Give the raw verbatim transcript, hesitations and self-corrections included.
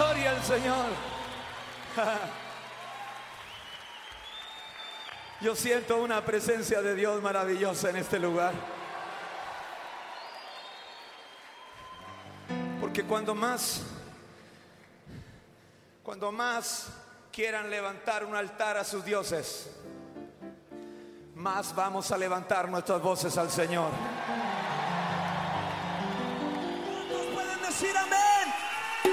gloria al Señor. Yo siento una presencia de Dios maravillosa en este lugar. Porque cuando más, cuando más quieran levantar un altar a sus dioses, más vamos a levantar nuestras voces al Señor. ¿Pueden decir amén?